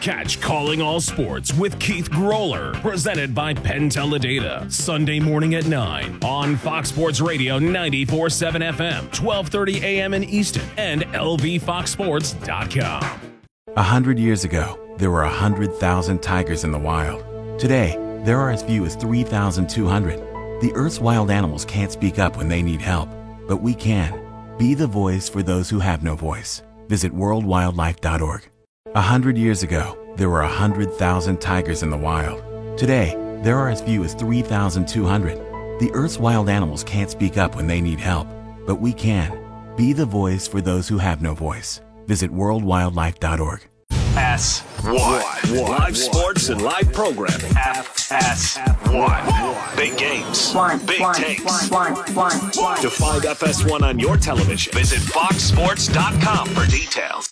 Catch Calling All Sports with Keith Groller, presented by Penn Teledata, Sunday morning at 9 on Fox Sports Radio 94.7 FM, 12:30 a.m. in Easton, and lvfoxsports.com. 100 years ago, there were 100,000 tigers in the wild. Today, there are as few as 3,200. The Earth's wild animals can't speak up when they need help, but we can. Be the voice for those who have no voice. Visit worldwildlife.org. 100 years ago, there were 100,000 tigers in the wild. Today, there are as few as 3,200. The Earth's wild animals can't speak up when they need help, but we can. Be the voice for those who have no voice. Visit worldwildlife.org. FS1. Live sports and live programming. FS1. Big games. Big takes. To find FS1 on your television, visit foxsports.com for details.